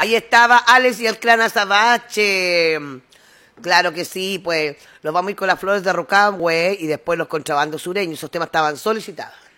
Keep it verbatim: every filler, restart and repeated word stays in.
Ahí estaba Alex y el clan Azabache. Claro que sí, pues nos vamos a ir con las flores de Rocambue y después los contrabandos sureños. Esos temas estaban solicitados.